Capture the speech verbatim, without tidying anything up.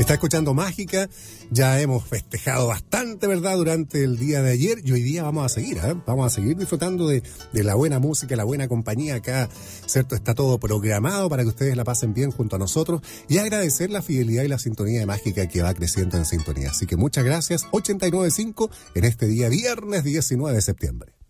Está escuchando Mágica, ya hemos festejado bastante, ¿verdad?, durante el día de ayer, y hoy día vamos a seguir, ¿eh? Vamos a seguir disfrutando de, de la buena música, la buena compañía acá, ¿cierto? Está todo programado para que ustedes la pasen bien junto a nosotros y agradecer la fidelidad y la sintonía de Mágica que va creciendo en sintonía. Así que muchas gracias, ochenta y nueve punto cinco en este día viernes diecinueve de septiembre.